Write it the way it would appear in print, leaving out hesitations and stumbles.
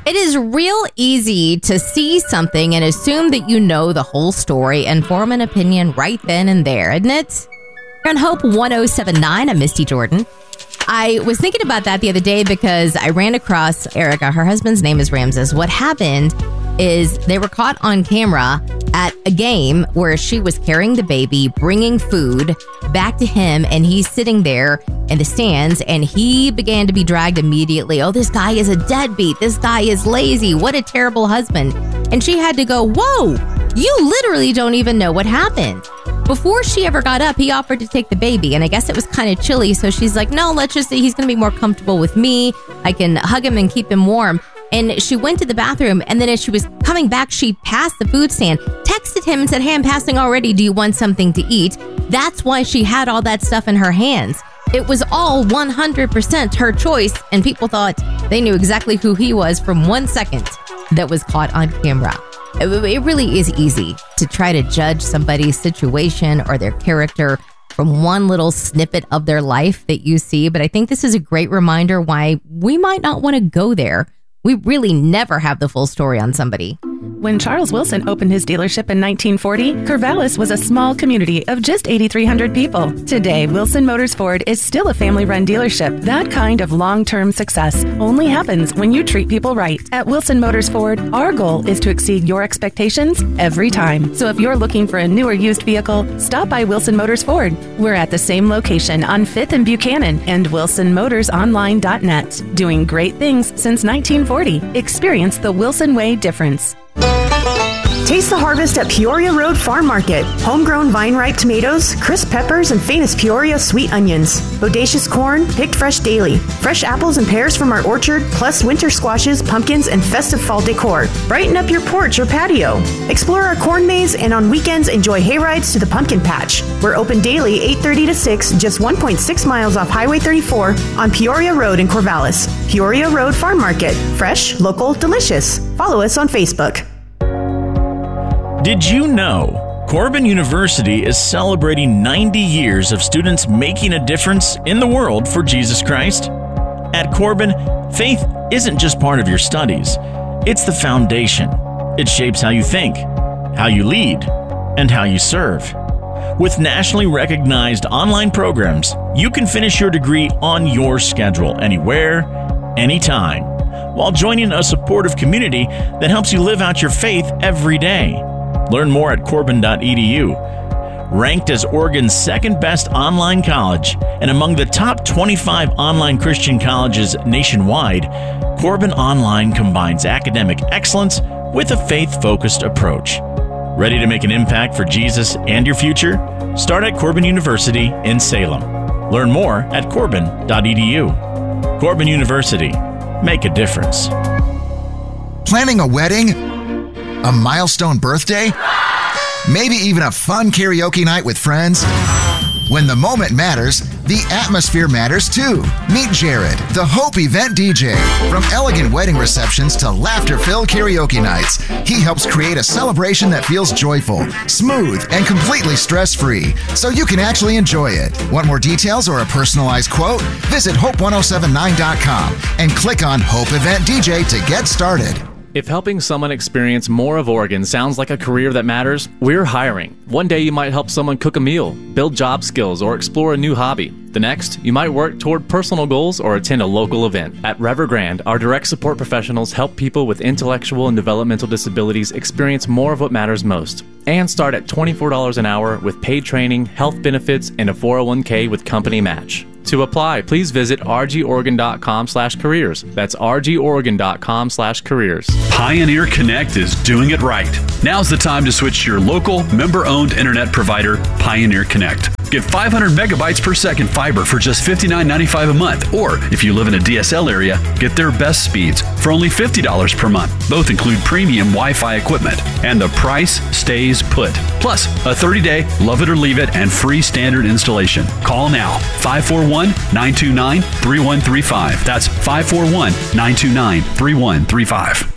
It is real easy to see something and assume that you know the whole story and form an opinion right then and there, isn't it? You're on Hope 1079. I'm Misty Jordan. I was thinking about that the other day because I ran across Erica. Her husband's name is Ramses. What happened is they were caught on camera at a game where she was carrying the baby, bringing food back to him, and he's sitting there in the stands, and he began to be dragged immediately. Oh, this guy is a deadbeat. This guy is lazy. What a terrible husband. And she had to go, whoa, you literally don't even know what happened. Before she ever got up, he offered to take the baby, and I guess it was kind of chilly, so she's like, no, let's just say he's going to be more comfortable with me. I can hug him and keep him warm. And she went to the bathroom, and then as she was coming back, she passed the food stand, texted him and said, hey, I'm passing already. Do you want something to eat? That's why she had all that stuff in her hands. It was all 100% her choice, and people thought they knew exactly who he was from 1 second that was caught on camera. It really is easy to try to judge somebody's situation or their character from one little snippet of their life that you see. But I think this is a great reminder why we might not want to go there. We really never have the full story on somebody. When Charles Wilson opened his dealership in 1940, Corvallis was a small community of just 8,300 people. Today, Wilson Motors Ford is still a family-run dealership. That kind of long-term success only happens when you treat people right. At Wilson Motors Ford, our goal is to exceed your expectations every time. So if you're looking for a new or used vehicle, stop by Wilson Motors Ford. We're at the same location on 5th and Buchanan and WilsonMotorsOnline.net. Doing great things since 1940. Experience the Wilson Way difference. Taste the harvest at Peoria Road Farm Market. Homegrown vine-ripe tomatoes, crisp peppers, and famous Peoria sweet onions. Bodacious corn, picked fresh daily. Fresh apples and pears from our orchard, plus winter squashes, pumpkins, and festive fall decor. Brighten up your porch or patio. Explore our corn maze, and on weekends, enjoy hay rides to the pumpkin patch. We're open daily 8:30 to 6, just 1.6 miles off Highway 34 on Peoria Road in Corvallis. Peoria Road Farm Market. Fresh, local, delicious. Follow us on Facebook. Did you know Corbin University is celebrating 90 years of students making a difference in the world for Jesus Christ? At Corbin, faith isn't just part of your studies. It's the foundation. It shapes how you think, how you lead, and how you serve. With nationally recognized online programs, you can finish your degree on your schedule, anywhere, anytime, while joining a supportive community that helps you live out your faith every day. Learn more at Corbin.edu. Ranked as Oregon's second best online college and among the top 25 online Christian colleges nationwide, Corbin Online combines academic excellence with a faith-focused approach. Ready to make an impact for Jesus and your future? Start at Corbin University in Salem. Learn more at Corbin.edu. Corbin University. Make a difference. Planning a wedding? A milestone birthday? Maybe even a fun karaoke night with friends? When the moment matters, the atmosphere matters too. Meet Jared, the Hope Event DJ. From elegant wedding receptions to laughter-filled karaoke nights, he helps create a celebration that feels joyful, smooth, and completely stress-free, so you can actually enjoy it. Want more details or a personalized quote? Visit Hope1079.com and click on Hope Event DJ to get started. If helping someone experience more of Oregon sounds like a career that matters, we're hiring. One day you might help someone cook a meal, build job skills, or explore a new hobby. The next, you might work toward personal goals or attend a local event. At Revergrande, our direct support professionals help people with intellectual and developmental disabilities experience more of what matters most. And start at $24 an hour with paid training, health benefits, and a 401k with company match. To apply, please visit rgoregon.com/careers. That's rgoregon.com/careers. Pioneer Connect is doing it right. Now's the time to switch to your local, member-owned internet provider, Pioneer Connect. Get 500 megabytes per second fiber for just $59.95 a month. Or, if you live in a DSL area, get their best speeds for only $50 per month. Both include premium Wi-Fi equipment. And the price stays put. Plus, a 30-day, love it or leave it, and free standard installation. Call now, 541-929-3135. That's 541-929-3135.